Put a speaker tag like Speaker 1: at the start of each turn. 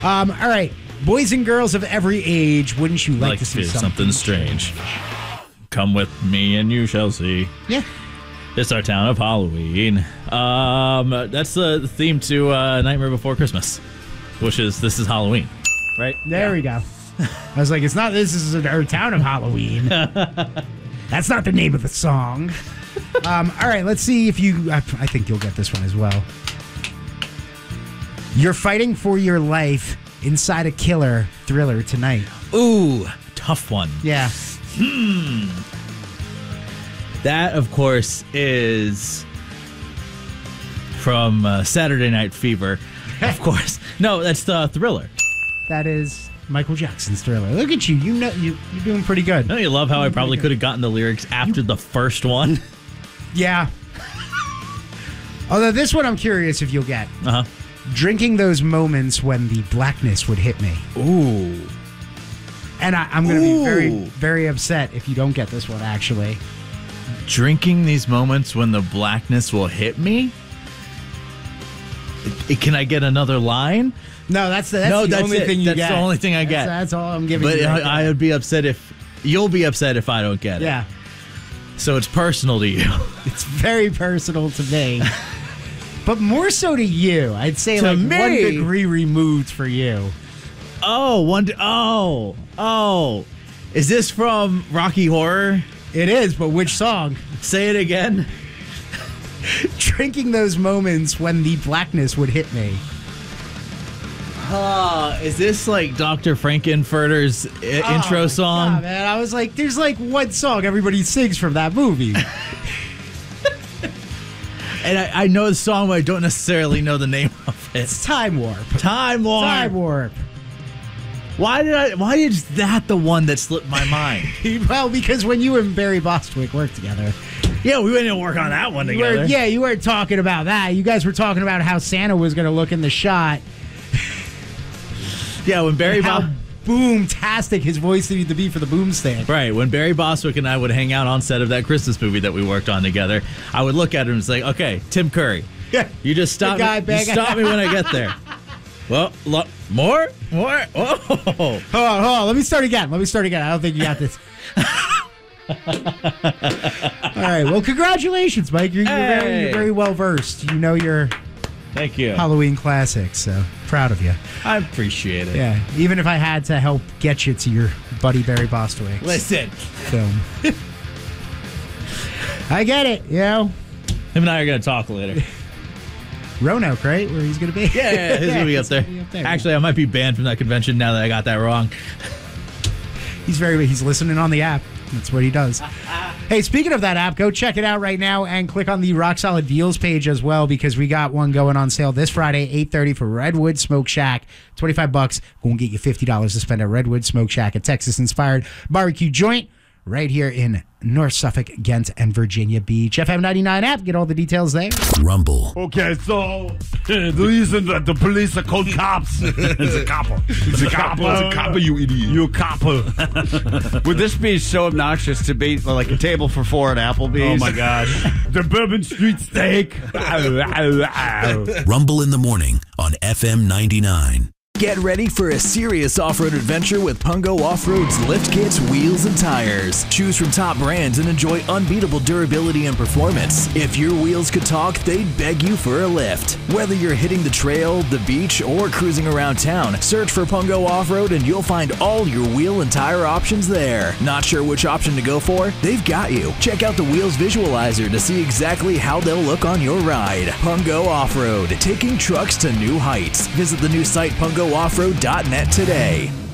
Speaker 1: All right. Boys and girls of every age, wouldn't you like to see
Speaker 2: something strange? Come with me and you shall see.
Speaker 1: Yeah.
Speaker 2: It's our town of Halloween. That's the theme to Nightmare Before Christmas, which is This is Halloween, right?
Speaker 1: There we go. I was like, it's not This is our town of Halloween. That's not the name of the song. All right, let's see if you... I think you'll get this one as well. You're fighting for your life inside a killer thriller tonight.
Speaker 2: Ooh, tough one.
Speaker 1: Yeah.
Speaker 2: That, of course, is from Saturday Night Fever. Of course. No, that's the Thriller.
Speaker 1: That is Michael Jackson's Thriller. Look at you. You're doing pretty good.
Speaker 2: Don't you love how I probably could have gotten the lyrics after the first one?
Speaker 1: Yeah. Although this one I'm curious if you'll get.
Speaker 2: Uh-huh.
Speaker 1: Drinking those moments when the blackness would hit me.
Speaker 2: Ooh.
Speaker 1: And I'm going to be very, very upset if you don't get this one, actually.
Speaker 2: Drinking these moments when the blackness will hit me? Can I get another line?
Speaker 1: No, that's the only thing you get.
Speaker 2: That's the only thing I get.
Speaker 1: That's all I'm giving you.
Speaker 2: But I would be upset if... You'll be upset if I don't get it.
Speaker 1: Yeah.
Speaker 2: So it's personal to you.
Speaker 1: It's very personal to me. But more so to you. I'd say
Speaker 2: to
Speaker 1: like
Speaker 2: me?
Speaker 1: 1 degree removed for you.
Speaker 2: Oh. Is this from Rocky Horror?
Speaker 1: It is, but which song?
Speaker 2: Say it again.
Speaker 1: Drinking those moments when the blackness would hit me.
Speaker 2: Is this like Dr. Frankenfurter's intro song?
Speaker 1: God, man. I was like, there's like one song everybody sings from that movie.
Speaker 2: And I know the song, but I don't necessarily know the name of it.
Speaker 1: It's Time Warp.
Speaker 2: Time Warp. Why is that the one that slipped my mind?
Speaker 1: Well, because when you and Barry Bostwick worked together.
Speaker 2: Yeah, we didn't work on that one together.
Speaker 1: You weren't talking about that. You guys were talking about how Santa was going to look in the shot.
Speaker 2: Yeah, when Barry
Speaker 1: boom-tastic his voice needed to be for the boomstick.
Speaker 2: Right, when Barry Bostwick and I would hang out on set of that Christmas movie that we worked on together, I would look at him and say, okay, Tim Curry, you just stop me. You stop me when I get there. Well, more? Whoa.
Speaker 1: Hold on. Let me start again. I don't think you got this. All right. Well, congratulations, Mike. You're very well versed. You know your
Speaker 2: Thank you.
Speaker 1: Halloween classics, so proud of you.
Speaker 2: I appreciate it.
Speaker 1: Yeah. Even if I had to help get you to your buddy Barry Bostwick.
Speaker 2: Listen.
Speaker 1: Film. I get it,
Speaker 2: Him and I are going to talk later.
Speaker 1: Roanoke, right? Where he's going to be?
Speaker 2: Yeah, he's going to be up there. Actually, I might be banned from that convention now that I got that wrong.
Speaker 1: He's listening on the app. That's what he does. Hey, speaking of that app, go check it out right now and click on the Rock Solid Deals page as well, because we got one going on sale this Friday, 8:30 for Redwood Smoke Shack. $25. Going to get you $50 to spend at Redwood Smoke Shack, a Texas-inspired barbecue joint right here in North Suffolk, Ghent, and Virginia Beach. FM 99 app. Get all the details there.
Speaker 3: Rumble.
Speaker 4: Okay, so the reason that the police are called cops. It's a copper. It's a copper, you idiot. You copper.
Speaker 5: Would this be so obnoxious to be like a table for four at Applebee's?
Speaker 4: Oh my gosh. The Bourbon Street Steak.
Speaker 3: Rumble in the morning on FM 99.
Speaker 6: Get ready for a serious off-road adventure with Pungo Off-Road's lift kits, wheels, and tires. Choose from top brands and enjoy unbeatable durability and performance. If your wheels could talk, they'd beg you for a lift. Whether you're hitting the trail, the beach, or cruising around town, search for Pungo Off-Road and you'll find all your wheel and tire options there. Not sure which option to go for? They've got you. Check out the Wheels Visualizer to see exactly how they'll look on your ride. Pungo Off-Road, taking trucks to new heights. Visit the new site pungo.offroad.net today.